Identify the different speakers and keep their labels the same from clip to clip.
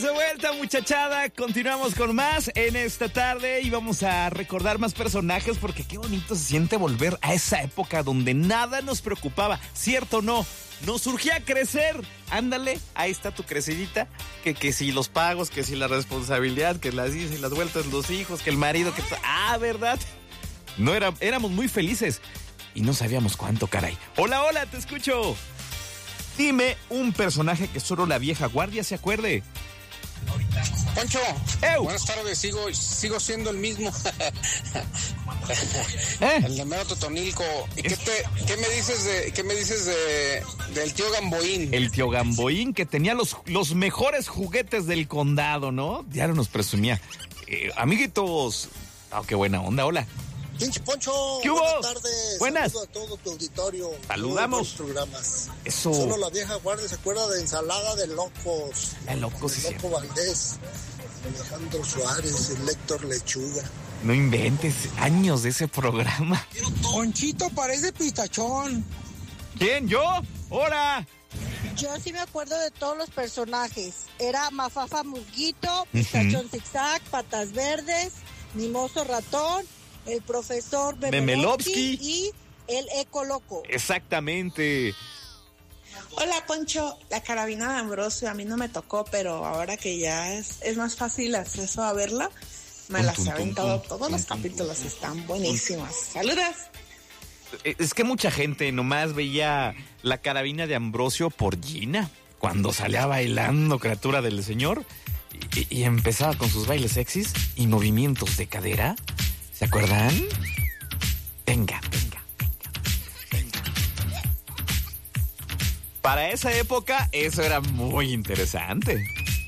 Speaker 1: de vuelta, muchachada. Continuamos con más en esta tarde y vamos a recordar más personajes porque qué bonito se siente volver a esa época donde nada nos preocupaba, ¿cierto o no? Nos surgía crecer. Ándale, ahí está tu crecidita. Que si los pagos, que si la responsabilidad, que las idas y las vueltas, los hijos, que el marido, que... ¿verdad? No éramos muy felices y no sabíamos cuánto, caray. Hola, hola, te escucho. Dime un personaje que solo la vieja guardia se acuerde.
Speaker 2: Poncho,
Speaker 1: ¡Ew!
Speaker 2: Buenas tardes, sigo siendo el mismo. El de Mero Totonilco. ¿Y qué me dices del tío Gamboín?
Speaker 1: El tío Gamboín que tenía los mejores juguetes del condado, ¿no? Diario nos presumía. Amiguitos. Qué buena onda, hola.
Speaker 3: Pinche Poncho,
Speaker 1: ¿qué hubo?
Speaker 3: Buenas tardes.
Speaker 1: Buenas.
Speaker 3: Saludo a todo tu auditorio.
Speaker 1: Saludamos.
Speaker 3: Programas.
Speaker 1: Eso.
Speaker 3: Solo la vieja guardia se acuerda de Ensalada de Locos.
Speaker 1: La Locos, sí.
Speaker 3: Loco Valdés, Alejandro Suárez, el Héctor Lechuga.
Speaker 1: No inventes, años de ese programa.
Speaker 2: Ponchito parece pistachón.
Speaker 1: ¿Quién? ¿Yo? ¡Hola!
Speaker 4: Yo sí me acuerdo de todos los personajes. Era Mafafa Musguito, Pistachón Zigzag, Patas Verdes, Mimoso Ratón, el profesor Memelovsky y el Eco Loco.
Speaker 1: Exactamente.
Speaker 5: Hola, Poncho. La carabina de Ambrosio a mí no me tocó, pero ahora que ya es más fácil acceso a verla, me las he aventado. Todos los capítulos están buenísimos. ¡Saludos!
Speaker 1: Es que mucha gente nomás veía la carabina de Ambrosio por Gina, cuando salía bailando criatura del señor y empezaba con sus bailes sexys y movimientos de cadera. ¿Se acuerdan? Venga. Para esa época, eso era muy interesante.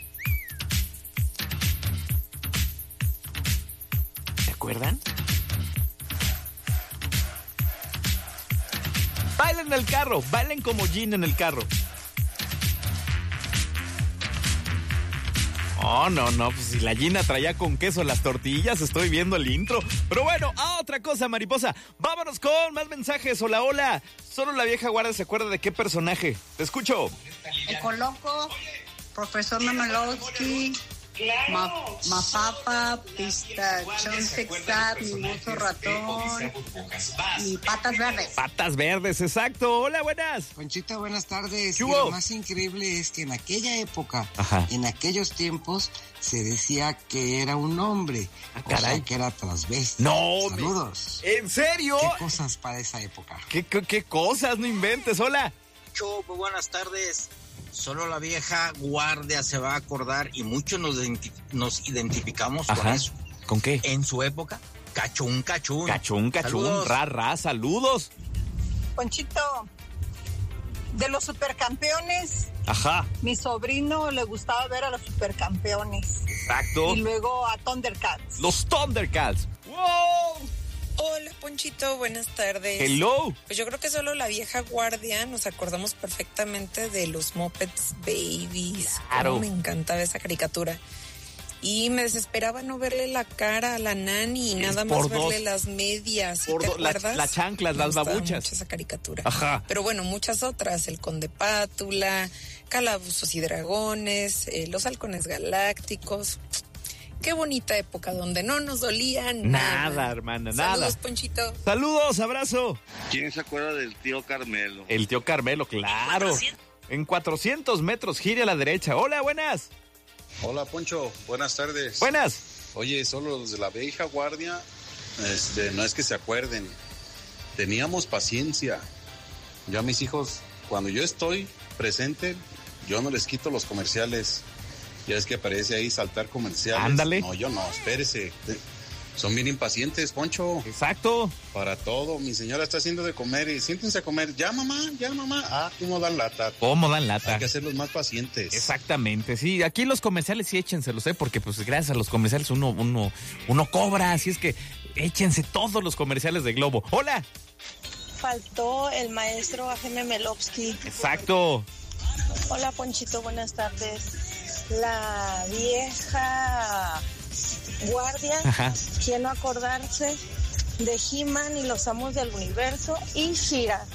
Speaker 1: ¿Se acuerdan? Bailen en el carro, bailen como Jean en el carro. Oh, no, pues si la Gina traía con queso las tortillas, estoy viendo el intro. Pero bueno, otra cosa, mariposa. Vámonos con más mensajes. Hola. Solo la vieja guardia se acuerda de qué personaje. Te escucho.
Speaker 4: Eco Loco, profesor Memelovsky, Mafafa, Pistachón Zigzag, Mimoso Ratón y Patas Verdes.
Speaker 1: Patas Verdes, exacto. Hola, buenas.
Speaker 6: Conchita, buenas tardes.
Speaker 1: ¿Qué hubo?
Speaker 6: Lo más increíble es que en aquella época, en aquellos tiempos, se decía que era un hombre.
Speaker 1: Caray.
Speaker 6: O sea, que era transvesti.
Speaker 1: No,
Speaker 6: saludos.
Speaker 1: ¿En serio?
Speaker 6: ¿Qué cosas para esa época?
Speaker 1: ¿Qué cosas? No inventes. Hola.
Speaker 7: Muy buenas tardes. Solo la vieja guardia se va a acordar y muchos nos identificamos con eso.
Speaker 1: ¿Con qué?
Speaker 7: En su época, cachún.
Speaker 1: Saludos. Saludos.
Speaker 4: Ponchito, de los supercampeones. Mi sobrino le gustaba ver a los supercampeones.
Speaker 1: Exacto.
Speaker 4: Y luego a Thundercats.
Speaker 1: Los Thundercats. ¡Wow!
Speaker 8: Hola, Ponchito, buenas tardes.
Speaker 1: Hello.
Speaker 8: Pues yo creo que solo la vieja guardia nos acordamos perfectamente de los Muppets Babies.
Speaker 1: Claro.
Speaker 8: Cómo me encantaba esa caricatura. Y me desesperaba no verle la cara a la nani y nada más verle las medias. ¿Sí te acuerdas?
Speaker 1: Las chanclas, las babuchas.
Speaker 8: Mucho esa caricatura.
Speaker 1: Pero
Speaker 8: bueno, muchas otras. El Conde Pátula, Calabozos y Dragones, Los Halcones Galácticos. Qué bonita época donde no nos dolían
Speaker 1: nada, hermana, nada.
Speaker 8: Saludos, Ponchito.
Speaker 1: Saludos, abrazo.
Speaker 9: ¿Quién se acuerda del tío Carmelo?
Speaker 1: El tío Carmelo, claro. En 400 metros, gire a la derecha. Hola, buenas.
Speaker 10: Hola, Poncho. Buenas tardes.
Speaker 1: Buenas.
Speaker 10: Oye, solo los de la vieja guardia, no es que se acuerden. Teníamos paciencia. Yo a mis hijos, cuando yo estoy presente, yo no les quito los comerciales. Ya es que aparece ahí saltar comerciales.
Speaker 1: Ándale.
Speaker 10: No, yo no, espérese. Son bien impacientes, Poncho.
Speaker 1: Exacto.
Speaker 10: Para todo. Mi señora está haciendo de comer y siéntense a comer. Ya, mamá. ¿Cómo dan lata? Hay que hacerlos más pacientes.
Speaker 1: Exactamente, sí. Aquí los comerciales sí échenselos, porque pues gracias a los comerciales uno cobra. Así es que échense todos los comerciales de Globo. Hola.
Speaker 4: Faltó el maestro A.G. Memelovsky.
Speaker 1: Exacto.
Speaker 4: Hola, Ponchito, buenas tardes. La vieja guardia, ¿quién no acordarse de He-Man y los Amos del Universo y She-Ra?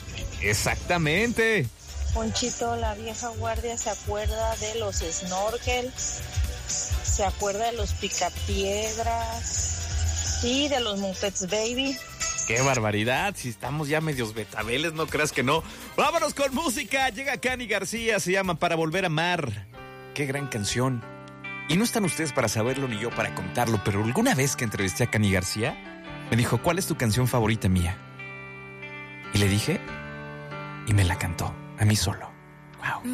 Speaker 1: Exactamente.
Speaker 4: Ponchito, la vieja guardia se acuerda de los Snorkel,
Speaker 11: se acuerda de los Picapiedras y de los Mutets Baby.
Speaker 1: ¡Qué barbaridad! Si estamos ya medios betabeles, no creas que no. ¡Vámonos con música! Llega Cani García, se llama Para Volver a Amar. ¡Qué gran canción! Y no están ustedes para saberlo ni yo para contarlo, pero alguna vez que entrevisté a Cani García, me dijo, ¿cuál es tu canción favorita mía? Y le dije, y me la cantó, a mí solo. ¡Wow!